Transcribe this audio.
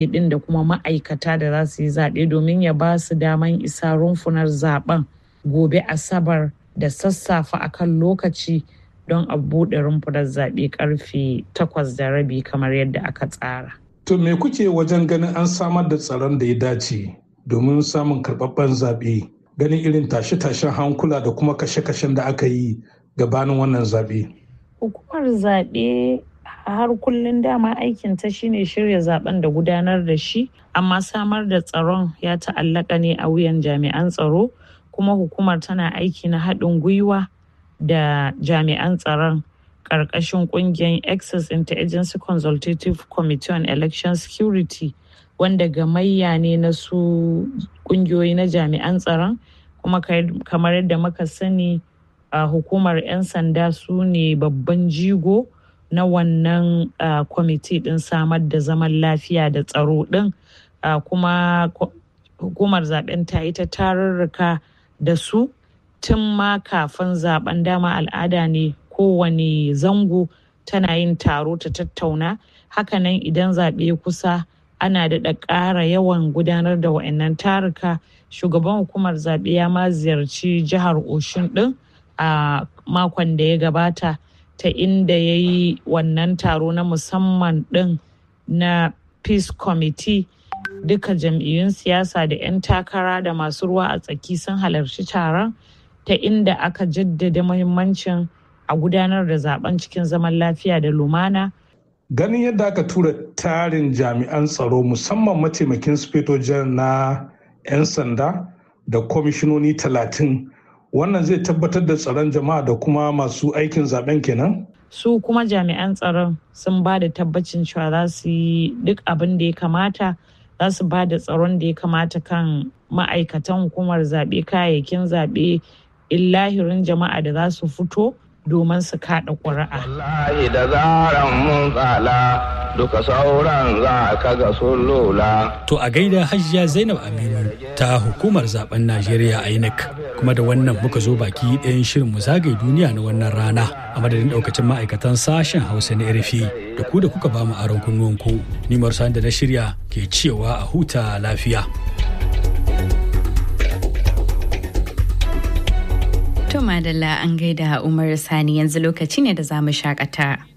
din da kuma ma'aikata da za su yi zaɓe domin ya ba su daman isa rumfunar zaben gobe Asabar da sassafe akan lokaci don a buɗe rumfunar zaɓe karfe 8:30 kamar yadda aka tsara. To me kuke wajen ganin an samar da tsaron da ya dace domin samun karɓaɓɓen zaɓe ganin irin tashe-tashen hankula da kuma kashe-kashen da aka yi gabanin wannan zaɓe? Hukumar zaɓe har kullum dama aikinta shine shirya zaben da gudanar da shi, amma samar da tsaron ya ta'allaka ne a wuyan jami'an tsaro, kuma hukumar tana aiki na haɗin gwiwa da jami'an tsaron ƙarƙashin ƙungiyar Access Interagency Consultative Committee on Election Security, wanda gamayya ne na su ƙungiyoyi na jami'an tsaron, kuma kamar yadda muka sani hukumar 'yan sanda su ne babban jigo na wannan kwamiti ɗin samar da zaman lafiya da tsaro ɗin, kuma hukumar zaben ta yi ta tarurruka da su tun ma kafin zaben. Dama al'ada ne kowane zango tana yin taro ta tattauna, hakanan idan zaɓe kusa ana daɗa ƙara yawan gudanar da wa'annan taruka. Shugaban hukumar zaɓe ya ma ziyarci jihar Oshun ɗin a makon da ya gabata, ta inda ya yi wannan taro na musamman ɗin na Peace Committee. Duka jam'iyyun siyasa da 'yan takara da masu ruwa a tsaki sun halarci taron, ta inda aka jaddada muhimmancin a gudanar da zaben cikin zaman lafiya da lumana. Ganin yadda aka tura tarin jami'an tsaro musamman mataimakin sufeto janar na 'yan sanda da kwamishinoni 30, wannan zai tabbatar da tsaron jama'a da kuma masu aikin zaben kenan? Su kuma jami'an tsaron sun ba da tabbacin cewa za su yi duk abin da ya kamata, za su ba da tsaron da ya kamata kan ma'aikatan hukumar zaɓe, kayayyakin zaɓe, illahirin jama'a da za su fito domin su kaɗa ƙuri'a. Wallahi da zaran mun tsala duka sauran za ka ga sun lola. To a gaida Hajiya Zainab Aminu ta hukumar zaben Najeriya INEC, kuma da wannan muka zo baki ɗayan shirin mu zagaye duniya na wannan rana, a madadin ɗaukacin ma'aikatan sashen Hausa na RFI da ku da kuka ba mu aron kunnuwanku. Ni Marsan da na shirya ke cewa a huta lafiya. To madalla an gaida Umar Sani, yanzu lokaci ne da za mu shakata.